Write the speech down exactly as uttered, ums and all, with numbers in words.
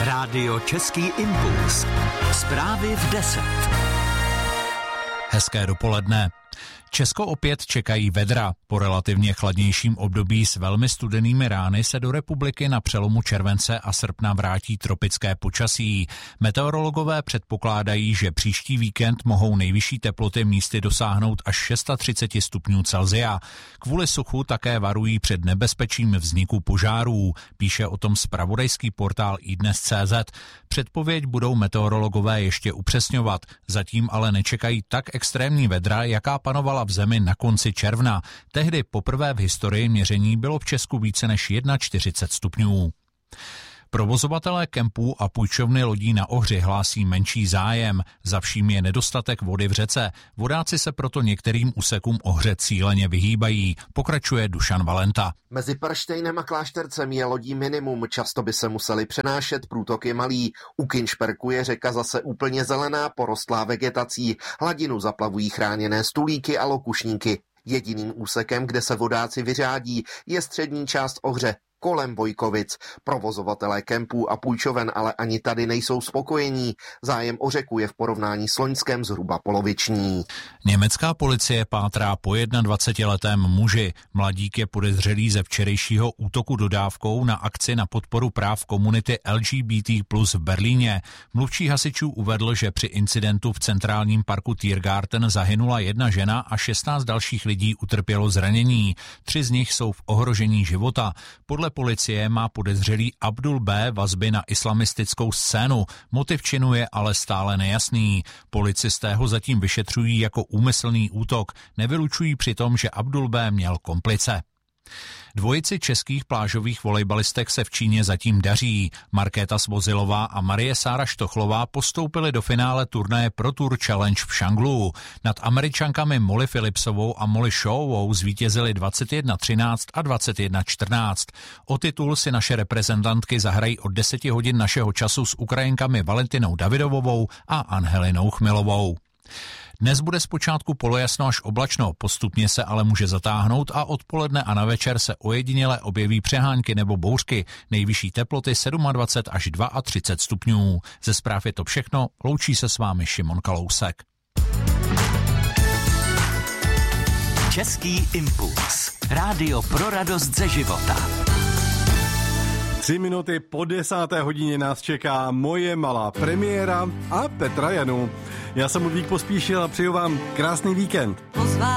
Rádio Český impuls. Zprávy v deset. Hezké dopoledne. Česko opět čekají vedra. Po relativně chladnějším období s velmi studenými rány se do republiky na přelomu července a srpna vrátí tropické počasí. Meteorologové předpokládají, že příští víkend mohou nejvyšší teploty místy dosáhnout až třicet šest stupňů Celsia. Kvůli suchu také varují před nebezpečím vzniku požárů. Píše o tom zpravodajský portál iDnes tečka cé zet. Předpověď budou meteorologové ještě upřesňovat. Zatím ale nečekají tak extrémní vedra, jaká panovala v zemi na konci června. Tehdy poprvé v historii měření bylo v Česku více než čtyřicet jedna stupňů. Provozovatelé kempů a půjčovny lodí na Ohři hlásí menší zájem. Za vším je nedostatek vody v řece. Vodáci se proto některým úsekům Ohře cíleně vyhýbají. Pokračuje Dušan Valenta. Mezi Perštejnem a Kláštercem je lodí minimum, často by se museli přenášet, průtok je malý. U Kynšperku je řeka zase úplně zelená, porostlá vegetací. Hladinu zaplavují chráněné stulíky a lokušníky. Jediným úsekem, kde se vodáci vyřádí, je střední část Ohře, kolem Bojkovic. Provozovatelé kempů a půjčoven ale ani tady nejsou spokojení. Zájem o řeku je v porovnání s loňskem zhruba poloviční. Německá policie pátrá po dvacetijednoletém muži. Mladík je podezřelý ze včerejšího útoku dodávkou na akci na podporu práv komunity L G B T plus v Berlíně. Mluvčí hasičů uvedl, že při incidentu v centrálním parku Tiergarten zahynula jedna žena a šestnáct dalších lidí utrpělo zranění. Tři z nich jsou v ohrožení života. Podle policie má podezřelý Abdul B. vazby na islamistickou scénu. Motiv činu je ale stále nejasný. Policisté ho zatím vyšetřují jako úmyslný útok. Nevylučují přitom, že Abdul B. měl komplice. Dvojici českých plážových volejbalistek se v Číně zatím daří. Markéta Svozilová a Marie Sára Štochlová postoupily do finále turnaje Pro Tour Challenge v Šanglu. Nad Američankami Molly Phillipsovou a Molly Shawovou zvítězili dvacet jedna třináct a dvacet jedna čtrnáct. O titul si naše reprezentantky zahrají od deseti hodin našeho času s Ukrajinkami Valentinou Davidovovou a Angelinou Chmilovou. Dnes bude zpočátku polojasno až oblačno, postupně se ale může zatáhnout a odpoledne a na večer se ojediněle objeví přehánky nebo bouřky. Nejvyšší teploty dvacet sedm až třicet dva stupňů. Ze zpráv je to všechno, loučí se s vámi Šimon Kalousek. Český impuls. Rádio pro radost ze života. Tři minuty po desáté hodině nás čeká Moje malá premiéra a Petra Janu. Já jsem Ludvík Pospíšil a přeju vám krásný víkend.